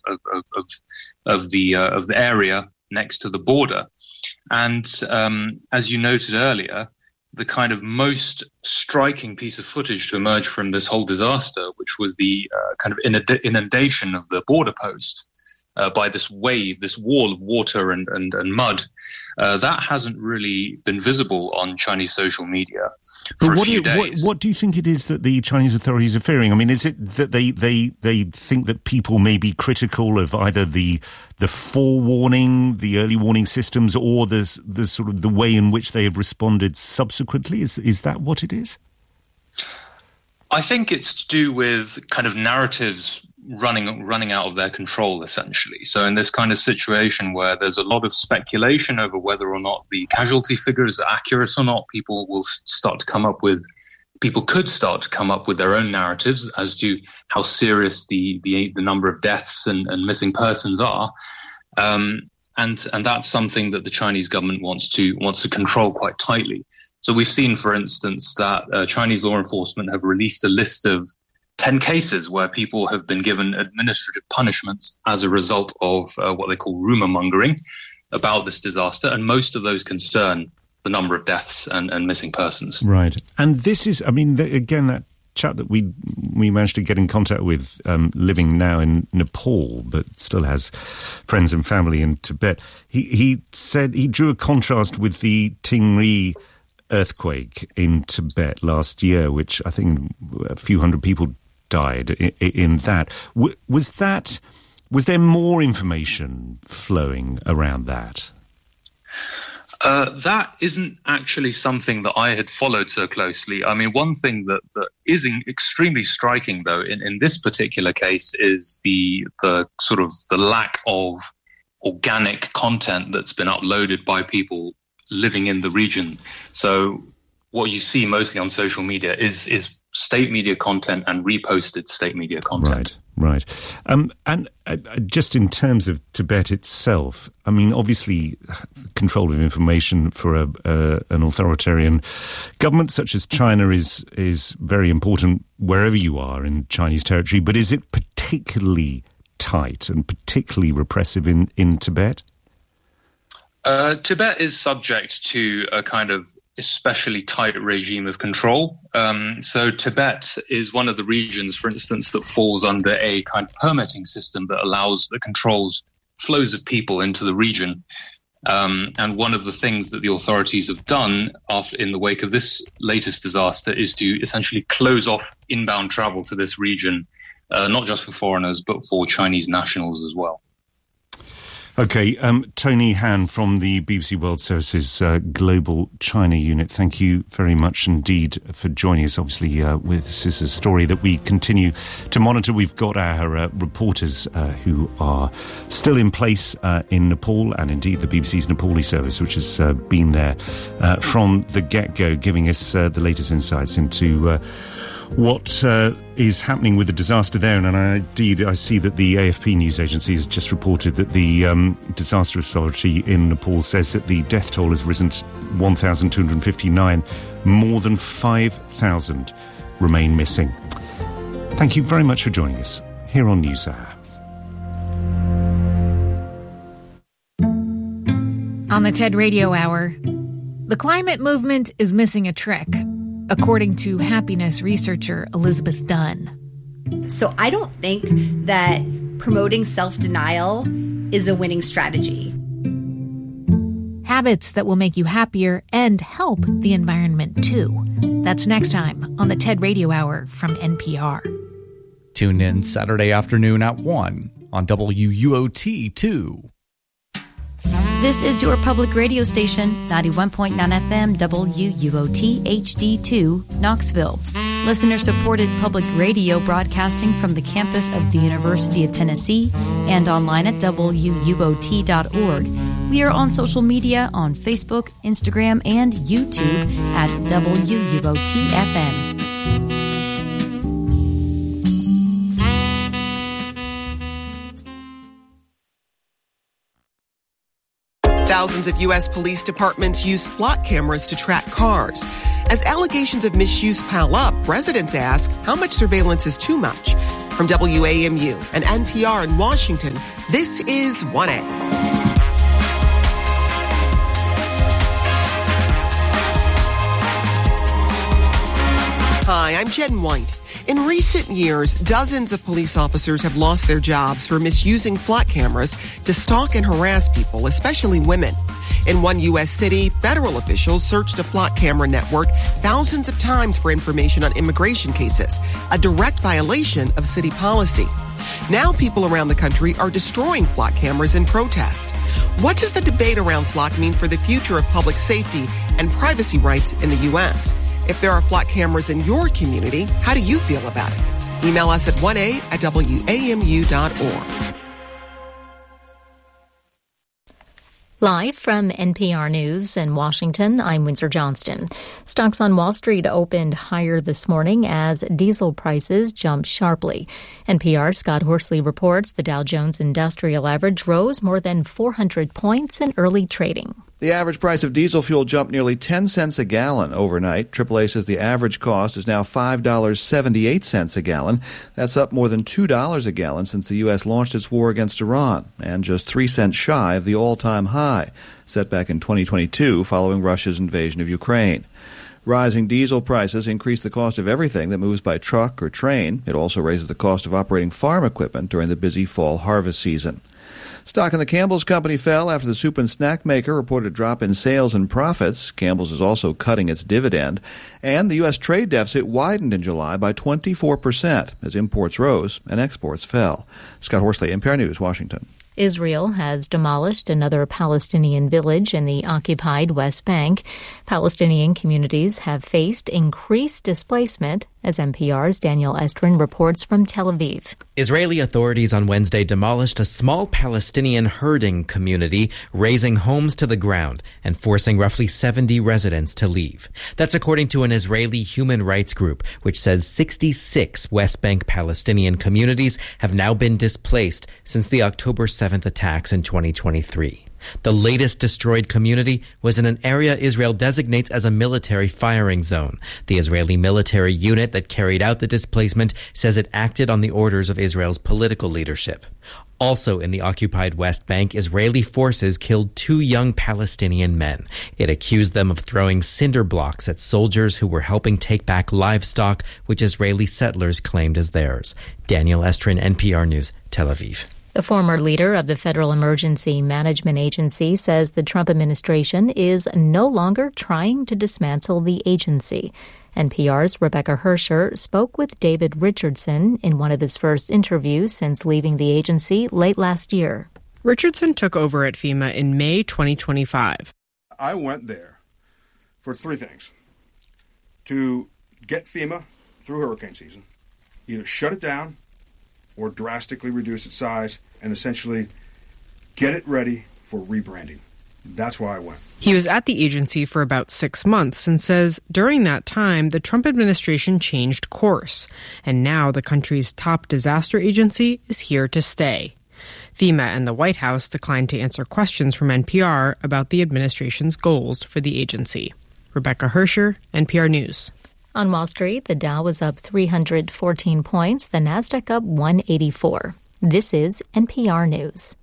of the area next to the border. And as you noted earlier, the kind of most striking piece of footage to emerge from this whole disaster, which was the kind of inundation of the border post by this wall of water and mud, that hasn't really been visible on Chinese social media for a few days. What do you think it is that the Chinese authorities are fearing? I mean, is it that they think that people may be critical of either the forewarning, the early warning systems, or the sort of the way in which they have responded subsequently? Is that what it is? I think it's to do with kind of narratives running out of their control, essentially. So in this kind of situation where there's a lot of speculation over whether or not the casualty figures are accurate or not, people could start to come up with their own narratives as to how serious the number of deaths and missing persons are. And that's something that the Chinese government wants to control quite tightly. So we've seen, for instance, that Chinese law enforcement have released a list of 10 cases where people have been given administrative punishments as a result of what they call rumor mongering about this disaster. And most of those concern the number of deaths and missing persons. Right. And this is, I mean, again, that chap that we managed to get in contact with, living now in Nepal, but still has friends and family in Tibet, he said he drew a contrast with the Tingri earthquake in Tibet last year, which I think a few hundred people died in that. Was there more information flowing around that? That isn't actually something that I had followed so closely. I mean, one thing that is extremely striking, though, in this particular case is the sort of the lack of organic content that's been uploaded by people living in the region. So what you see mostly on social media is state media content and reposted state media content. Right. And just in terms of Tibet itself, I mean, obviously, control of information for an authoritarian government such as China is very important wherever you are in Chinese territory. But is it particularly tight and particularly repressive in Tibet? Tibet is subject to a kind of especially tight regime of control. So Tibet is one of the regions, for instance, that falls under a kind of permitting system that controls flows of people into the region. And one of the things that the authorities have done in the wake of this latest disaster is to essentially close off inbound travel to this region, not just for foreigners, but for Chinese nationals as well. Okay, Tony Han from the BBC World Service's Global China Unit, thank you very much indeed for joining us. Obviously, this is a story that we continue to monitor. We've got our reporters who are still in place in Nepal, and indeed the BBC's Nepali service, which has been there from the get-go, giving us the latest insights into what is happening with the disaster there. And indeed, I see that the AFP news agency has just reported that the disaster authority in Nepal says that the death toll has risen to 1,259. More than 5,000 remain missing. Thank you very much for joining us here on NewsHour. On the TED Radio Hour, the climate movement is missing a trick, according to happiness researcher Elizabeth Dunn. So I don't think that promoting self-denial is a winning strategy. Habits that will make you happier and help the environment, too. That's next time on the TED Radio Hour from NPR. Tune in Saturday afternoon at 1 on WUOT2. This is your public radio station, 91.9 FM WUOT HD2, Knoxville. Listener-supported public radio broadcasting from the campus of the University of Tennessee and online at WUOT.org. We are on social media on Facebook, Instagram, and YouTube at WUOT FM. Thousands of U.S. police departments use SWAT cameras to track cars. As allegations of misuse pile up, residents ask how much surveillance is too much. From WAMU and NPR in Washington, this is 1A. Hi, I'm Jen White. In recent years, dozens of police officers have lost their jobs for misusing flock cameras to stalk and harass people, especially women. In one U.S. city, federal officials searched a flock camera network thousands of times for information on immigration cases, a direct violation of city policy. Now people around the country are destroying flock cameras in protest. What does the debate around flock mean for the future of public safety and privacy rights in the U.S.? If there are flock cameras in your community, how do you feel about it? Email us at 1a@wamu.org. Live from NPR News in Washington, I'm Windsor Johnston. Stocks on Wall Street opened higher this morning as diesel prices jumped sharply. NPR's Scott Horsley reports the Dow Jones Industrial Average rose more than 400 points in early trading. The average price of diesel fuel jumped nearly 10 cents a gallon overnight. AAA says the average cost is now $5.78 a gallon. That's up more than $2 a gallon since the U.S. launched its war against Iran, and just 3 cents shy of the all-time high set back in 2022 following Russia's invasion of Ukraine. Rising diesel prices increase the cost of everything that moves by truck or train. It also raises the cost of operating farm equipment during the busy fall harvest season. Stock in the Campbell's Company fell after the soup and snack maker reported a drop in sales and profits. Campbell's is also cutting its dividend. And the U.S. trade deficit widened in July by 24% as imports rose and exports fell. Scott Horsley, NPR News, Washington. Israel has demolished another Palestinian village in the occupied West Bank. Palestinian communities have faced increased displacement, as NPR's Daniel Estrin reports from Tel Aviv. Israeli authorities on Wednesday demolished a small Palestinian herding community, razing homes to the ground and forcing roughly 70 residents to leave. That's according to an Israeli human rights group, which says 66 West Bank Palestinian communities have now been displaced since the October 7th attacks in 2023. The latest destroyed community was in an area Israel designates as a military firing zone. The Israeli military unit that carried out the displacement says it acted on the orders of Israel's political leadership. Also in the occupied West Bank, Israeli forces killed 2 young Palestinian men. It accused them of throwing cinder blocks at soldiers who were helping take back livestock, which Israeli settlers claimed as theirs. Daniel Estrin, NPR News, Tel Aviv. The former leader of the Federal Emergency Management Agency says the Trump administration is no longer trying to dismantle the agency. NPR's Rebecca Hersher spoke with David Richardson in one of his first interviews since leaving the agency late last year. Richardson took over at FEMA in May 2025. I went there for 3 things. To get FEMA through hurricane season, either shut it down or drastically reduce its size and essentially get it ready for rebranding. That's why I went. He was at the agency for about 6 months and says during that time, the Trump administration changed course. And now the country's top disaster agency is here to stay. FEMA and the White House declined to answer questions from NPR about the administration's goals for the agency. Rebecca Hersher, NPR News. On Wall Street, the Dow was up 314 points, the Nasdaq up 184. This is NPR News.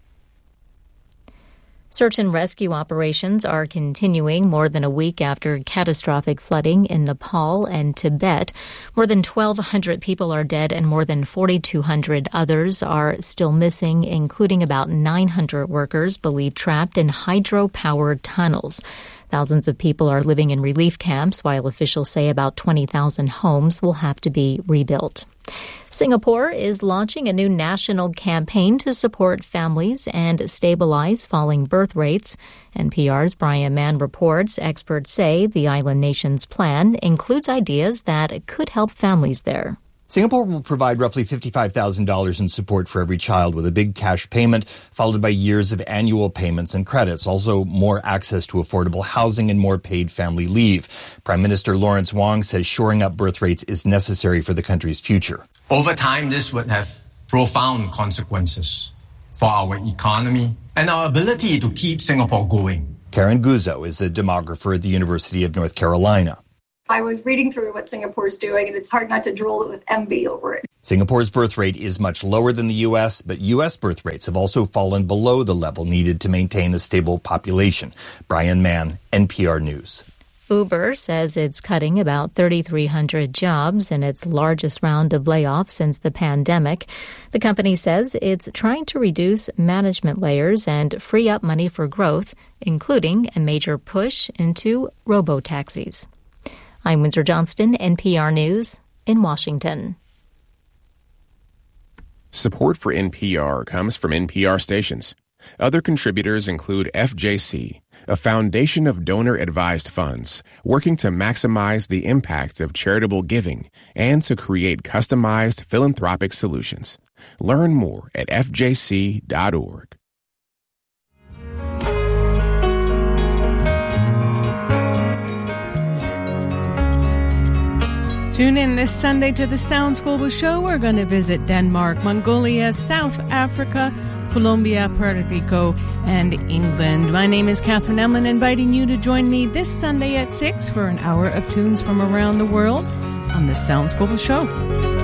Search and rescue operations are continuing more than a week after catastrophic flooding in Nepal and Tibet. More than 1,200 people are dead and more than 4,200 others are still missing, including about 900 workers believed trapped in hydro-powered tunnels. Thousands of people are living in relief camps, while officials say about 20,000 homes will have to be rebuilt. Singapore is launching a new national campaign to support families and stabilize falling birth rates. NPR's Brian Mann reports experts say the island nation's plan includes ideas that could help families there. Singapore will provide roughly $55,000 in support for every child, with a big cash payment followed by years of annual payments and credits. Also, more access to affordable housing and more paid family leave. Prime Minister Lawrence Wong says shoring up birth rates is necessary for the country's future. Over time, this would have profound consequences for our economy and our ability to keep Singapore going. Karen Guzzo is a demographer at the University of North Carolina. I was reading through what Singapore's doing, and it's hard not to drool with envy over it. Singapore's birth rate is much lower than the U.S., but U.S. birth rates have also fallen below the level needed to maintain a stable population. Brian Mann, NPR News. Uber says it's cutting about 3,300 jobs in its largest round of layoffs since the pandemic. The company says it's trying to reduce management layers and free up money for growth, including a major push into robo-taxis. I'm Windsor Johnston, NPR News in Washington. Support for NPR comes from NPR stations. Other contributors include FJC, a foundation of donor-advised funds working to maximize the impact of charitable giving and to create customized philanthropic solutions. Learn more at fjc.org. Tune in this Sunday to the Sounds Global Show. We're going to visit Denmark, Mongolia, South Africa, Colombia, Puerto Rico, and England. My name is Catherine Emlin, inviting you to join me this Sunday at 6 for an hour of tunes from around the world on the Sounds Global Show.